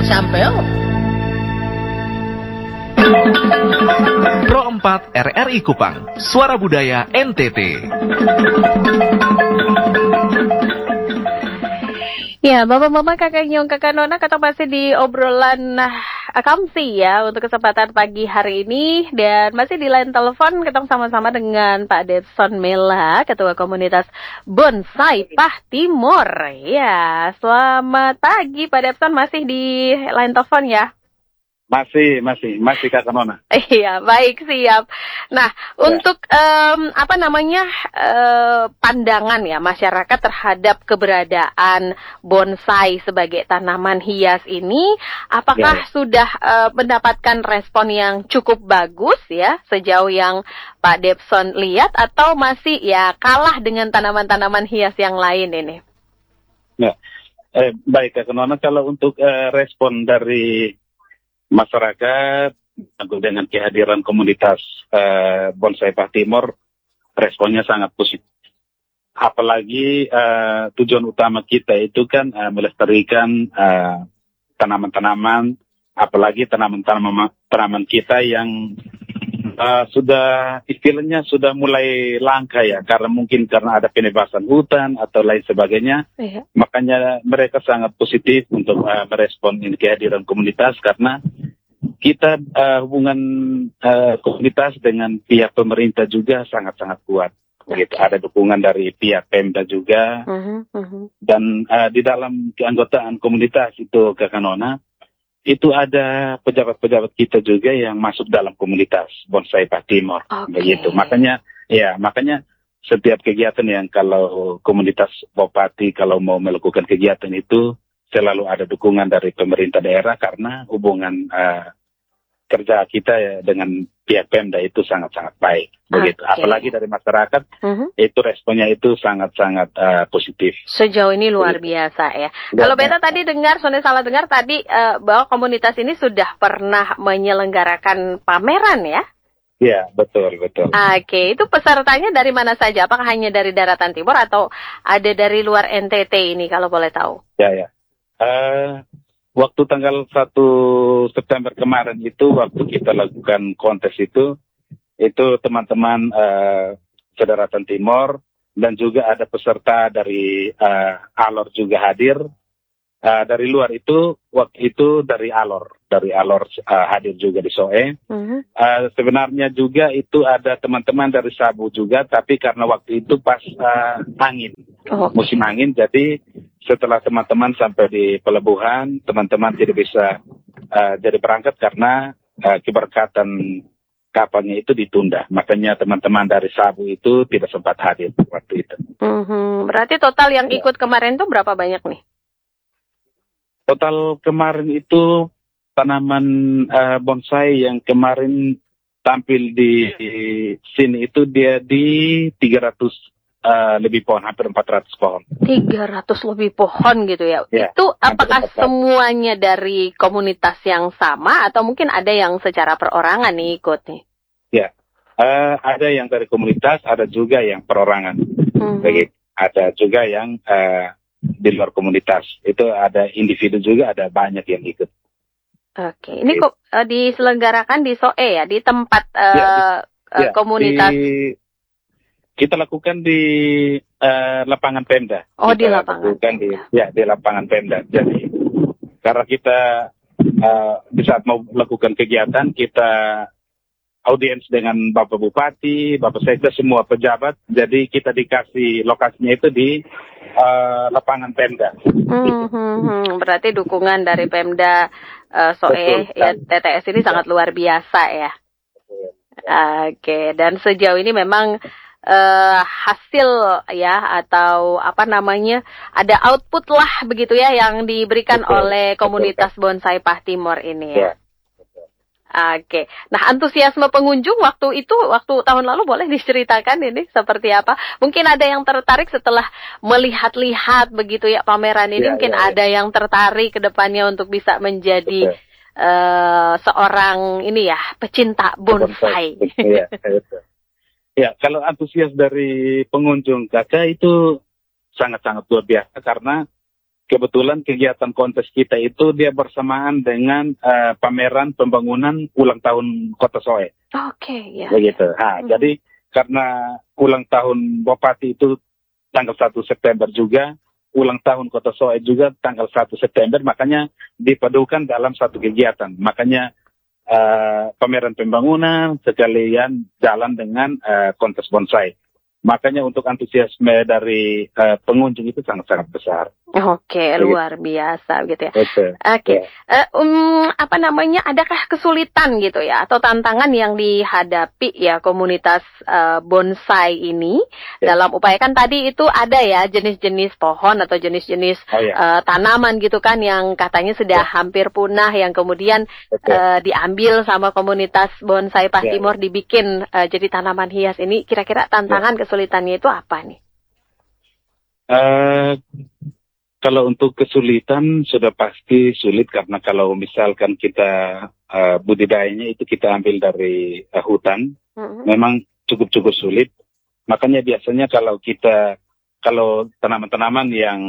sampean. Pro 4 RRI Kupang, Suara Budaya NTT. Ya, Bapak-bapak, kakak Nyong, kakak Nona, kata masih di obrolan akamsi ya untuk kesempatan pagi hari ini, dan masih di line telepon kita sama-sama dengan Pak Debson Mela, Ketua Komunitas Bonsai Pah Timur. Ya, selamat pagi Pak Debson, masih di line telepon ya? Masih kakak Nona. Iya, baik, siap. Nah, untuk pandangan ya masyarakat terhadap keberadaan bonsai sebagai tanaman hias ini, apakah sudah mendapatkan respon yang cukup bagus ya sejauh yang Pak Debson lihat, atau masih ya kalah dengan tanaman-tanaman hias yang lain ini? Ya, baik kakak Nona, kalau untuk respon dari masyarakat dengan kehadiran komunitas Bonsai Pah Timur, responnya sangat positif. Apalagi tujuan utama kita itu kan melestarikan tanaman-tanaman, apalagi tanaman kita yang sudah istilahnya sudah mulai langka ya, karena ada penebasan hutan atau lain sebagainya. Iya. Makanya mereka sangat positif untuk merespon ini kehadiran komunitas, karena kita hubungan komunitas dengan pihak pemerintah juga sangat-sangat kuat. Begitu, ada dukungan dari pihak Pemda juga. Dan di dalam keanggotaan komunitas itu kakak Nona, itu ada pejabat-pejabat kita juga yang masuk dalam komunitas Bonsai Pah Timur. Begitu. Makanya setiap kegiatan yang kalau komunitas Bupati kalau mau melakukan kegiatan itu selalu ada dukungan dari pemerintah daerah, karena hubungan kerja kita ya dengan pihak Pemda itu sangat-sangat baik. Begitu. Apalagi dari masyarakat, itu responnya itu sangat-sangat positif. Sejauh ini luar biasa ya. Kalau Beta tadi dengar, Sonde salah dengar tadi bahwa komunitas ini sudah pernah menyelenggarakan pameran ya? Iya, betul. Oke, itu pesertanya dari mana saja? Apakah hanya dari daratan timur atau ada dari luar NTT ini kalau boleh tahu? Ya. Waktu tanggal 1 September kemarin itu, waktu kita lakukan kontes itu teman-teman Daratan Timur dan juga ada peserta dari Alor juga hadir. Dari luar itu, waktu itu dari Alor hadir juga di SOE. Sebenarnya juga itu ada teman-teman dari Sabu juga, tapi karena waktu itu pas musim angin, jadi setelah teman-teman sampai di pelabuhan, teman-teman tidak bisa jadi berangkat karena keberangkatan kapalnya itu ditunda. Makanya teman-teman dari Sabu itu tidak sempat hadir waktu itu. Berarti total yang ikut kemarin itu berapa banyak nih? Total kemarin itu tanaman bonsai yang kemarin tampil di sini itu dia di 300 lebih pohon, hampir 400 pohon. 300 lebih pohon gitu ya? Itu apakah semuanya dari komunitas yang sama atau mungkin ada yang secara perorangan nih ikut nih? Ya, ada yang dari komunitas, ada juga yang perorangan. Begitu. Ada juga yang di luar komunitas. Itu ada individu juga, ada banyak yang ikut. Oke, ini kok diselenggarakan di SOE ya, di tempat komunitas? Kita lakukan di lapangan Pemda. Di lapangan. Di lapangan Pemda. Jadi karena kita di saat mau melakukan kegiatan, kita audiens dengan Bapak Bupati, Bapak Sekda, semua pejabat. Jadi kita dikasih lokasinya itu di lapangan Pemda. Berarti dukungan dari Pemda SOE ya, TTS ini sangat luar biasa ya. Oke, dan sejauh ini memang hasil ya, atau ada output lah begitu ya yang diberikan oleh komunitas Bonsai Pah Timur ini ya. Oke. Nah, antusiasme pengunjung waktu tahun lalu boleh diceritakan ini seperti apa? Mungkin ada yang tertarik setelah melihat-lihat begitu ya pameran ini, mungkin ada yang tertarik ke depannya untuk bisa menjadi seorang pecinta bonsai. Ya, kalau antusias dari pengunjung kakak itu sangat-sangat luar biasa, karena kebetulan kegiatan kontes kita itu dia bersamaan dengan pameran pembangunan ulang tahun Kota Soe. Oke, ya. Begitu. Jadi karena ulang tahun Bupati itu tanggal 1 September juga, ulang tahun Kota Soe juga tanggal 1 September, makanya dipadukan dalam satu kegiatan. Makanya pameran pembangunan sekalian jalan dengan kontes bonsai. Makanya untuk antusiasme dari pengunjung itu sangat-sangat besar. Oke, luar biasa gitu ya. Oke. Apa namanya? Adakah kesulitan gitu ya atau tantangan yang dihadapi ya komunitas bonsai ini dalam upaya, kan tadi itu ada ya jenis-jenis pohon atau jenis-jenis tanaman gitu kan yang katanya sudah hampir punah, yang kemudian diambil sama komunitas bonsai Pahtimor dibikin jadi tanaman hias. Ini kira-kira tantangan kesulitannya itu apa nih? Kalau untuk kesulitan sudah pasti sulit, karena kalau misalkan kita budidayanya itu kita ambil dari hutan, memang cukup sulit. Makanya biasanya kalau tanaman-tanaman yang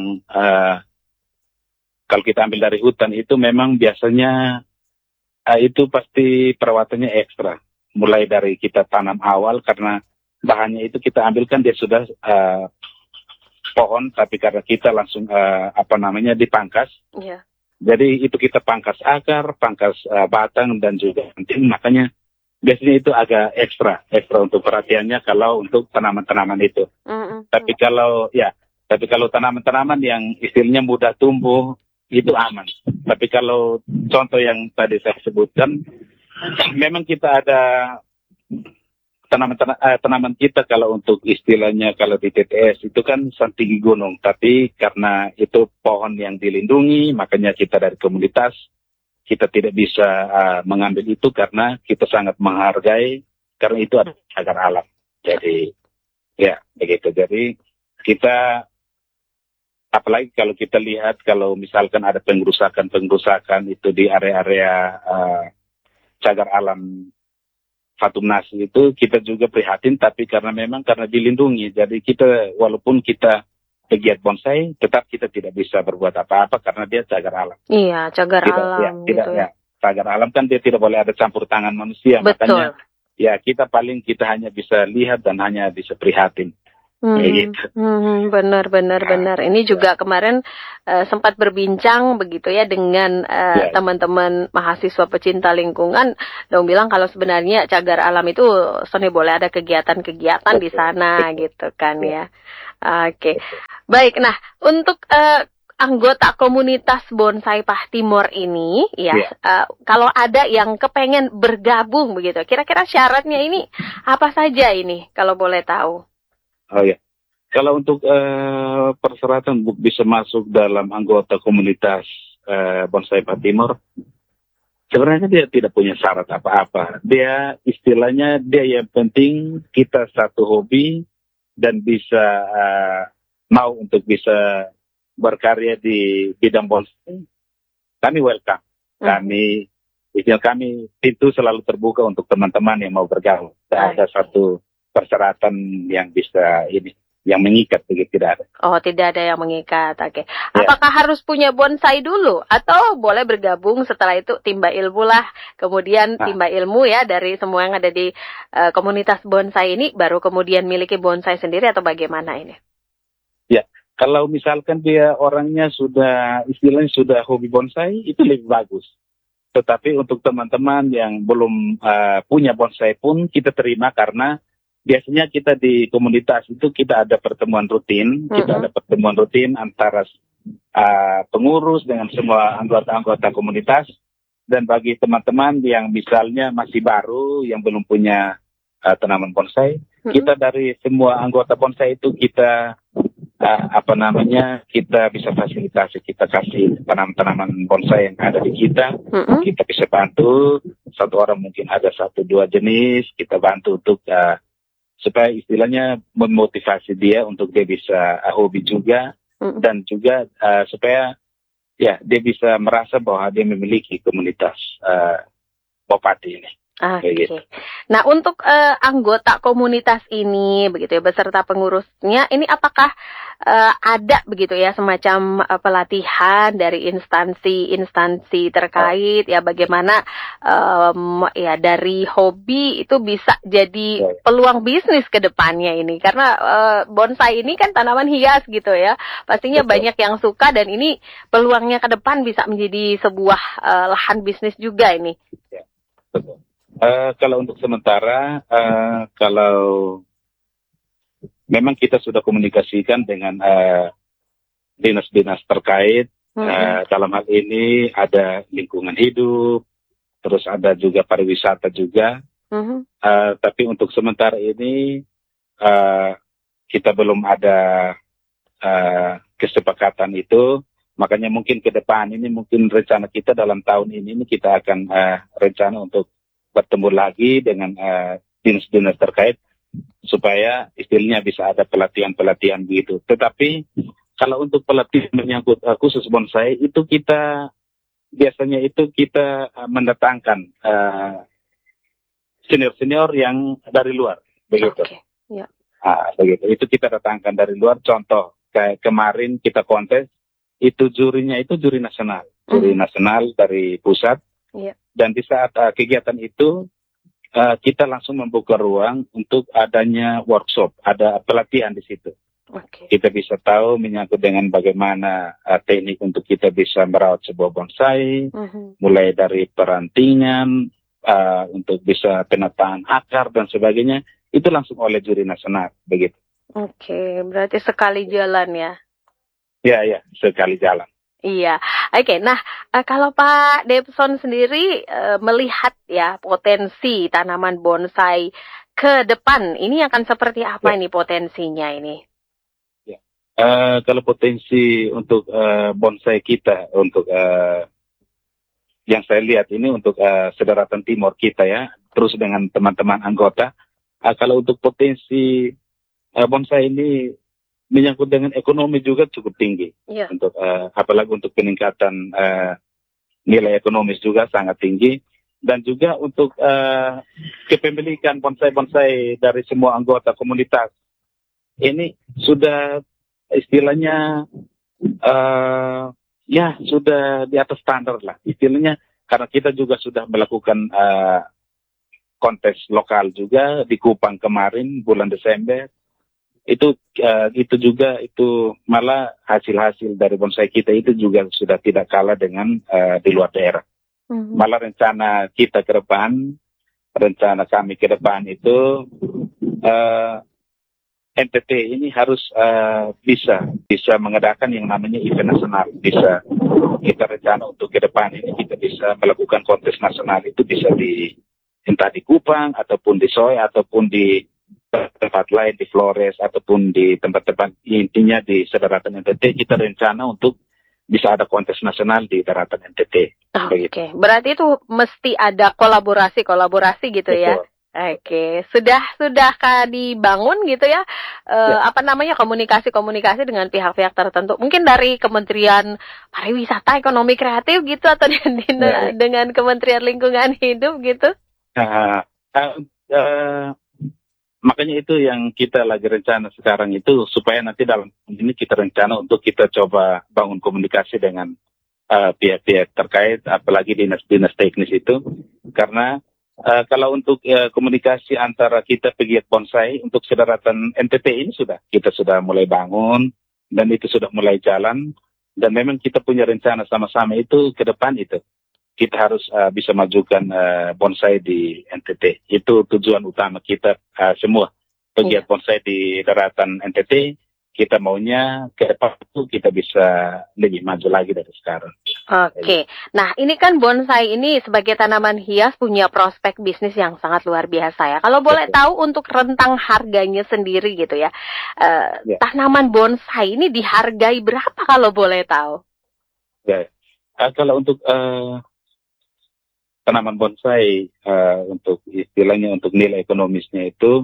kalau kita ambil dari hutan itu memang biasanya itu pasti perawatannya ekstra. Mulai dari kita tanam awal, karena bahannya itu kita ambilkan dia sudah pohon, tapi karena kita langsung dipangkas. Yeah. Jadi itu kita pangkas akar, pangkas batang dan juga ranting. Makanya biasanya itu agak ekstra untuk perhatiannya kalau untuk tanaman-tanaman itu. Tapi kalau tanaman-tanaman yang istilahnya mudah tumbuh itu aman. Tapi kalau contoh yang tadi saya sebutkan, memang kita ada tanaman kita kalau untuk istilahnya kalau di TTS itu kan tinggi gunung, tapi karena itu pohon yang dilindungi, makanya kita dari komunitas kita tidak bisa mengambil itu karena kita sangat menghargai, karena itu ada cagar alam. Jadi ya begitu. Jadi kita, apalagi kalau kita lihat kalau misalkan ada pengrusakan itu di area-area cagar alam Fatum Nasi itu, kita juga prihatin, tapi karena dilindungi, jadi kita walaupun kita pegiat bonsai, tetap kita tidak bisa berbuat apa-apa karena dia cagar alam. Iya, cagar alam. Cagar alam kan dia tidak boleh ada campur tangan manusia. Betul. Makanya kita hanya bisa lihat dan hanya bisa prihatin. Benar. Ini juga kemarin sempat berbincang begitu ya dengan teman-teman mahasiswa pecinta lingkungan. Dong bilang kalau sebenarnya cagar alam itu seni boleh ada kegiatan-kegiatan di sana gitu kan ya. Oke. Baik, nah untuk anggota komunitas bonsai Pahtimor ini kalau ada yang kepengen bergabung begitu, kira-kira syaratnya ini apa saja ini kalau boleh tahu? Oh ya, kalau untuk persyaratan bisa masuk dalam anggota komunitas bonsai Pahtimor, sebenarnya dia tidak punya syarat apa-apa. Dia istilahnya yang penting kita satu hobi dan bisa mau untuk bisa berkarya di bidang bonsai. Kami welcome. Kami pintu selalu terbuka untuk teman-teman yang mau bergabung. Tidak ada satu persyaratan yang bisa yang mengikat, begitu, tidak ada. Oh, tidak ada yang mengikat. Oke. Apakah harus punya bonsai dulu atau boleh bergabung setelah itu timba ilmu lah, kemudian timba ilmu ya dari semua yang ada di komunitas bonsai ini baru kemudian miliki bonsai sendiri, atau bagaimana ini? Ya, kalau misalkan dia orangnya istilahnya sudah hobi bonsai, itu lebih bagus. Tetapi untuk teman-teman yang belum punya bonsai pun kita terima, karena biasanya kita di komunitas itu kita ada pertemuan rutin, antara pengurus dengan semua anggota-anggota komunitas. Dan bagi teman-teman yang misalnya masih baru, yang belum punya tanaman bonsai, kita dari semua anggota bonsai itu kita kita bisa fasilitasi, kita kasih tanaman-tanaman bonsai yang ada di kita, kita bisa bantu. Satu orang mungkin ada 1-2 jenis, kita bantu untuk supaya istilahnya memotivasi dia untuk dia bisa hobi juga, dan juga supaya dia bisa merasa bahwa dia memiliki komunitas Bupati ini. Oke. Begitu. Nah, untuk anggota komunitas ini begitu ya beserta pengurusnya ini apakah ada begitu ya semacam pelatihan dari instansi terkait ya bagaimana ya dari hobi itu bisa jadi peluang bisnis ke depannya ini karena bonsai ini kan tanaman hias gitu ya. Pastinya banyak yang suka dan ini peluangnya ke depan bisa menjadi sebuah lahan bisnis juga ini. Ya, betul. Kalau untuk sementara, kalau memang kita sudah komunikasikan dengan dinas-dinas terkait, dalam hal ini ada lingkungan hidup, terus ada juga pariwisata juga. Tapi untuk sementara ini kita belum ada kesepakatan itu. Makanya mungkin ke depan ini mungkin rencana kita dalam tahun ini kita akan rencana untuk bertemu lagi dengan dinas-dinas terkait supaya istilahnya bisa ada pelatihan-pelatihan begitu. Tetapi kalau untuk pelatihan menyangkut khusus bonsai itu kita biasanya itu kita mendatangkan senior-senior yang dari luar begitu. Okay. Yeah. Begitu. Itu kita datangkan dari luar. Contoh kayak kemarin kita kontes itu jurinya itu juri nasional, nasional dari pusat. Yeah. Dan di saat kegiatan itu kita langsung membuka ruang untuk adanya workshop, ada pelatihan di situ. Okay. Kita bisa tahu menyangkut dengan bagaimana teknik untuk kita bisa merawat sebuah bonsai, mulai dari perantingan, untuk bisa penataan akar dan sebagainya, itu langsung oleh juri nasional, begitu. Oke, berarti sekali jalan ya? Ya, sekali jalan. Iya, oke. Nah, kalau Pak Debson sendiri melihat ya potensi tanaman bonsai ke depan, ini akan seperti apa ini potensinya ini? Ya. Kalau potensi untuk bonsai kita, untuk yang saya lihat ini untuk Sederatan Timur kita ya, terus dengan teman-teman anggota, kalau untuk potensi bonsai ini menyangkut dengan ekonomi juga cukup tinggi. Yeah. Untuk apalagi untuk peningkatan nilai ekonomis juga sangat tinggi dan juga untuk kepemilikan bonsai-bonsai dari semua anggota komunitas ini sudah istilahnya ya sudah di atas standar lah istilahnya karena kita juga sudah melakukan kontes lokal juga di Kupang kemarin bulan Desember. Itu juga itu malah hasil-hasil dari bonsai kita itu juga sudah tidak kalah dengan di luar daerah. Malah rencana kita ke depan, rencana kami ke depan itu NTT ini harus bisa mengadakan yang namanya event nasional. Bisa kita rencana untuk ke depan ini kita bisa melakukan kontes nasional itu bisa entah di Kupang ataupun di Soe ataupun di tempat lain di Flores ataupun di tempat-tempat intinya di Daratan NTT kita rencana untuk bisa ada kontes nasional di Daratan NTT. Oke. Berarti itu mesti ada kolaborasi gitu. Betul. Ya. Oke, sudah dibangun gitu ya, apa namanya komunikasi dengan pihak-pihak tertentu, mungkin dari Kementerian Pariwisata, Ekonomi Kreatif gitu atau dengan Kementerian Lingkungan Hidup gitu. Makanya itu yang kita lagi rencana sekarang itu supaya nanti dalam ini kita rencana untuk kita coba bangun komunikasi dengan pihak-pihak terkait, apalagi dinas-dinas teknis itu, karena kalau untuk komunikasi antara kita pegiat bonsai untuk Sederatan NTT ini kita sudah mulai bangun dan itu sudah mulai jalan dan memang kita punya rencana sama-sama itu ke depan itu. Kita harus bisa majukan bonsai di NTT. Itu tujuan utama kita semua. Pegiat bonsai di daratan NTT, kita maunya ke depan itu kita bisa lebih maju lagi dari sekarang. Oke. Nah, ini kan bonsai ini sebagai tanaman hias punya prospek bisnis yang sangat luar biasa ya. Kalau boleh tahu untuk rentang harganya sendiri gitu ya. Tanaman bonsai ini dihargai berapa kalau boleh tahu? Ya. Kalau untuk tanaman bonsai untuk istilahnya untuk nilai ekonomisnya itu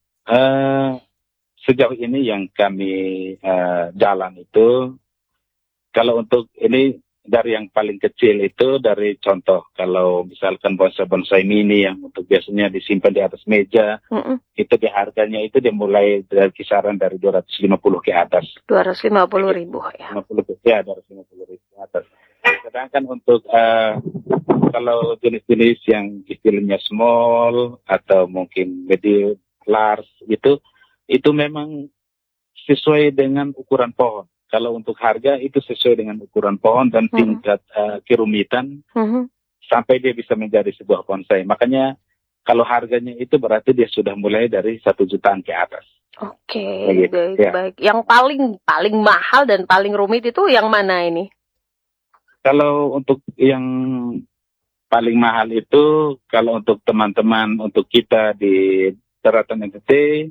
sejauh ini yang kami jalan itu kalau untuk ini dari yang paling kecil itu, dari contoh kalau misalkan bonsai mini yang untuk biasanya disimpan di atas meja, itu di harganya itu dimulai dari kisaran dari 250 ke atas. 250.000 ya. 250.000 ke atas. Sedangkan untuk kalau jenis-jenis yang istilahnya small atau mungkin medium, large itu memang sesuai dengan ukuran pohon. Kalau untuk harga itu sesuai dengan ukuran pohon dan tingkat kerumitan sampai dia bisa menjadi sebuah bonsai. Makanya kalau harganya itu berarti dia sudah mulai dari 1 jutaan ke atas. Oke, baik. Yang paling mahal dan paling rumit itu yang mana ini? Kalau untuk yang paling mahal itu, kalau untuk teman-teman, untuk kita di daratan NTT,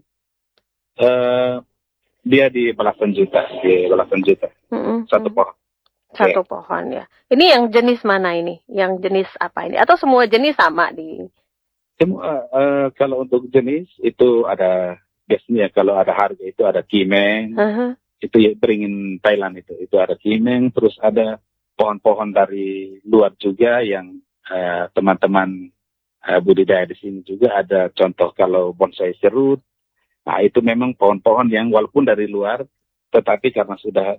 dia di belasan juta. Satu pohon. Satu pohon ya. Ini yang jenis mana ini? Yang jenis apa ini? Atau semua jenis sama di? Semua. Kalau untuk jenis itu ada biasanya kalau ada harga itu ada kimeng. Itu ya beringin Thailand itu ada kimeng. Terus ada pohon-pohon dari luar juga yang teman-teman budidaya di sini juga ada. Contoh kalau bonsai serut. Nah, itu memang pohon-pohon yang walaupun dari luar, tetapi karena sudah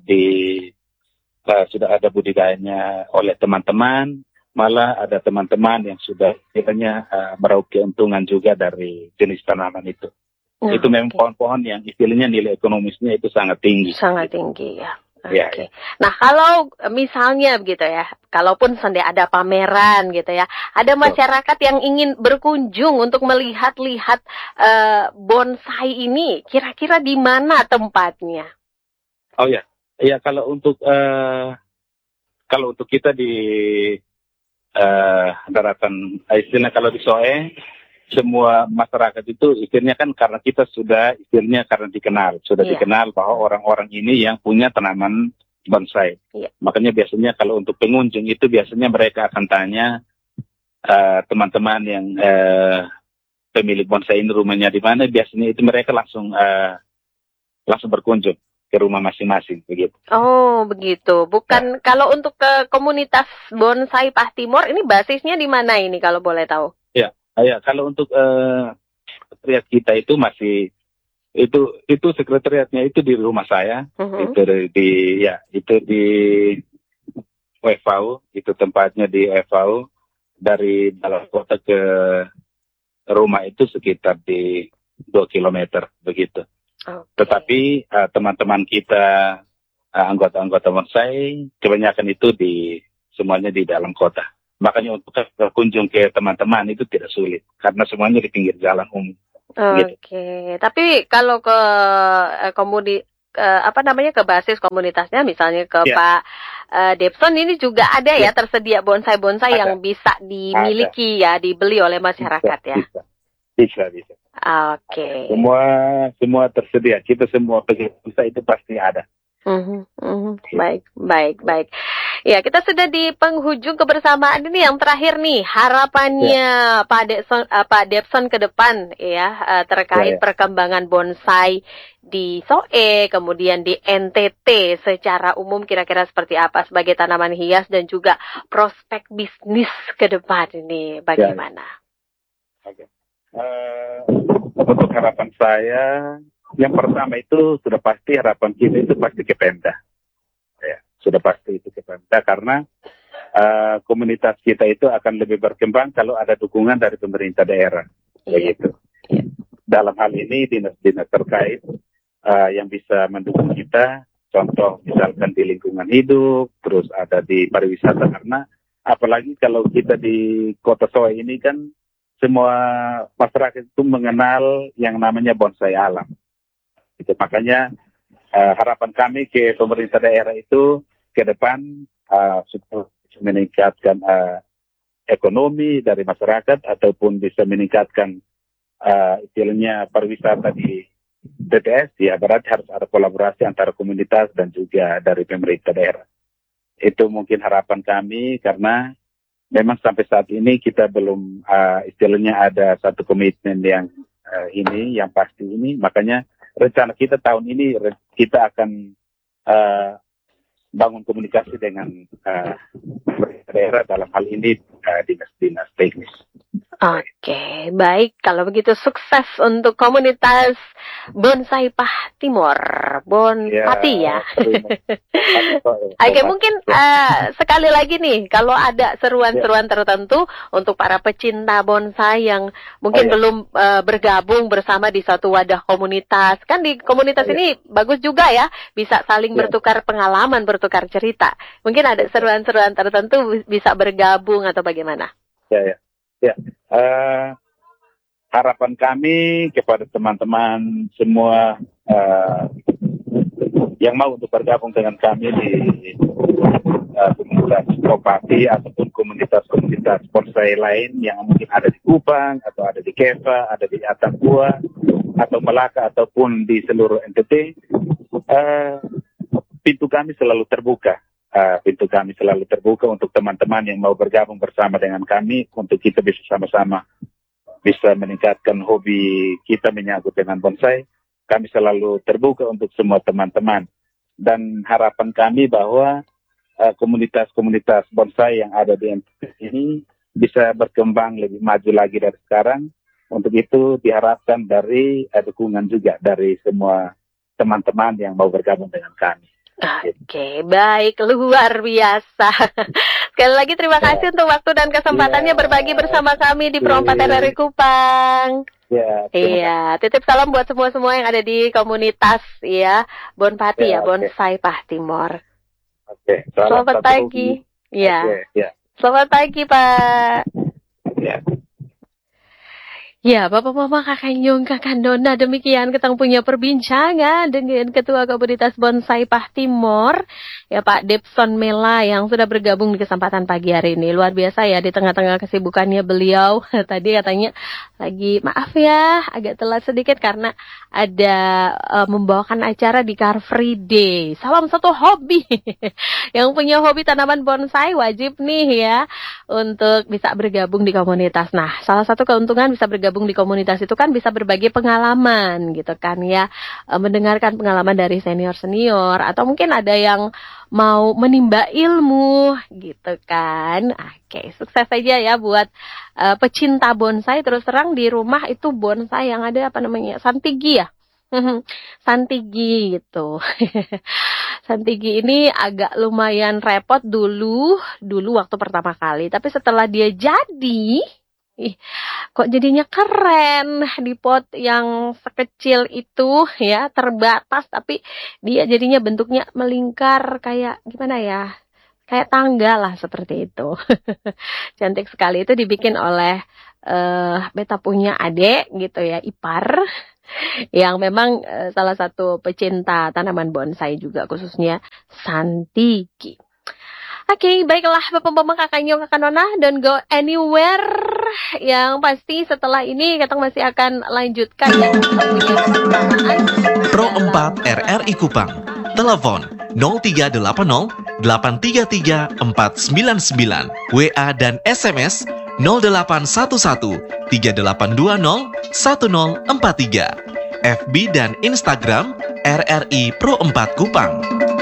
ada budidayanya oleh teman-teman, malah ada teman-teman yang sudah istilahnya meraup keuntungan juga dari jenis tanaman itu. Itu memang pohon-pohon yang istilahnya nilai ekonomisnya itu sangat tinggi. Sangat tinggi ya. Oke. Nah, kalau misalnya begitu ya, kalaupun ada pameran gitu ya, ada masyarakat yang ingin berkunjung untuk melihat-lihat bonsai ini, kira-kira di mana tempatnya? Oh ya, kalau untuk kita di daratan istilahnya kalau di Soe, semua masyarakat itu istilahnya kan karena kita sudah istilahnya karena dikenal bahwa orang-orang ini yang punya tanaman bonsai. Makanya biasanya kalau untuk pengunjung itu biasanya mereka akan tanya teman-teman yang pemilik bonsai ini rumahnya di mana, biasanya itu mereka langsung berkunjung ke rumah masing-masing begitu. Oh, begitu. Bukan kalau untuk ke komunitas bonsai Pahtimor ini basisnya di mana ini kalau boleh tahu? Ya, kalau untuk sekretariat kita itu masih itu sekretariatnya itu di rumah saya, itu di WFAU, itu tempatnya di WFAU. Dari dalam kota ke rumah itu sekitar di 2 kilometer begitu. Tetapi teman-teman kita anggota-anggota bonsai kebanyakan itu semuanya di dalam kota. Makanya untuk berkunjung ke teman-teman itu tidak sulit karena semuanya di pinggir jalan umum. Oke. Tapi kalau ke ke basis komunitasnya, misalnya ke Pak Debson ini juga ada ya tersedia bonsai-bonsai yang bisa dimiliki dibeli oleh masyarakat ya. Bisa. Oke. Semua tersedia. Kita semua peserta itu pasti ada. Baik. Ya, kita sudah di penghujung kebersamaan ini. Yang terakhir nih, harapannya Pak Debson ke depan ya terkait perkembangan bonsai di Soe, kemudian di NTT secara umum kira-kira seperti apa sebagai tanaman hias dan juga prospek bisnis ke depan ini bagaimana? Untuk harapan saya, yang pertama itu sudah pasti harapan kita itu pasti ke Pemda. Sudah pasti itu ke Pemda karena komunitas kita itu akan lebih berkembang kalau ada dukungan dari pemerintah daerah. Begitu. Dalam hal ini dinas-dinas terkait yang bisa mendukung kita, contoh misalkan di lingkungan hidup, terus ada di pariwisata, karena apalagi kalau kita di Kota Soe ini kan semua masyarakat itu mengenal yang namanya bonsai alam. Itu makanya harapan kami ke pemerintah daerah itu ke depan supaya meningkatkan ekonomi dari masyarakat ataupun bisa meningkatkan istilahnya pariwisata di TTS, ya berarti harus ada kolaborasi antara komunitas dan juga dari pemerintah daerah. Itu mungkin harapan kami karena memang sampai saat ini kita belum istilahnya ada satu komitmen yang pasti ini. Makanya rencana kita tahun ini kita akan bangun komunikasi dengan daerah, dalam hal ini dinas-dinas teknis. Oke, baik. Kalau begitu sukses untuk komunitas Bonsai Timor, Pati ya. Oke, mungkin sekali lagi nih, kalau ada seruan-seruan tertentu untuk para pecinta bonsai yang mungkin belum bergabung bersama di suatu wadah komunitas, kan di komunitas ini bagus juga ya, bisa saling bertukar pengalaman, bertukar cerita. Mungkin ada seruan-seruan tertentu bisa bergabung atau bagaimana? Ya. Harapan kami kepada teman-teman semua yang mau untuk bergabung dengan kami di komunitas Kopati ataupun komunitas-komunitas bonsai lain yang mungkin ada di Kupang atau ada di Keva, ada di Atambua atau Melaka ataupun di seluruh NTT, pintu kami selalu terbuka. Pintu kami selalu terbuka untuk teman-teman yang mau bergabung bersama dengan kami untuk kita bisa sama-sama bisa meningkatkan hobi kita menyangkut dengan bonsai. Kami selalu terbuka untuk semua teman-teman, dan harapan kami bahwa komunitas-komunitas bonsai yang ada di NTT ini bisa berkembang lebih maju lagi dari sekarang. Untuk itu diharapkan dari dukungan juga dari semua teman-teman yang mau bergabung dengan kami. Oke, baik, luar biasa. Sekali lagi terima kasih untuk waktu dan kesempatannya berbagi bersama kami di Pro 4 RRI Kupang. Iya, titip salam buat semua-semua yang ada di komunitas Bonpati Bonsai Timor. Selamat pagi. Selamat pagi, Pak. Ya, Bapak Mama, Kakak Nyung, Kakak Dona, demikian kita punya perbincangan dengan Ketua Komunitas Bonsai Timor, ya Pak Debson Mela yang sudah bergabung di kesempatan pagi hari ini. Luar biasa ya, di tengah-tengah kesibukannya beliau. Tadi katanya lagi, maaf ya, agak telat sedikit karena ada membawakan acara di Car Free Day. Salam satu hobi. Yang punya hobi tanaman bonsai wajib nih ya untuk bisa bergabung di komunitas. Nah, salah satu keuntungan bisa bergabung di komunitas itu kan bisa berbagi pengalaman gitu kan ya, mendengarkan pengalaman dari senior-senior atau mungkin ada yang mau menimba ilmu gitu kan. Oke, sukses saja ya buat pecinta bonsai. Terus terang di rumah itu bonsai yang ada Santigi ya. Santigi gitu. Santigi ini agak lumayan repot dulu waktu pertama kali, tapi setelah dia jadi kok jadinya keren di pot yang sekecil itu ya, terbatas, tapi dia jadinya bentuknya melingkar kayak gimana ya, kayak tangga lah seperti itu. Cantik sekali. Itu dibikin oleh beta punya adik gitu ya, ipar, yang memang salah satu pecinta tanaman bonsai juga, khususnya Santigi. Oke, baiklah Bapak-Bapak, Kakak Nyong, Kakak Nona, don't go anywhere. Yang pasti setelah ini kita masih akan lanjutkan yang punya kesamaan. Pro 4 RRI Kupang. Telepon 0380 833 499. WA dan SMS 0811 3820 1043. FB dan Instagram RRI Pro 4 Kupang.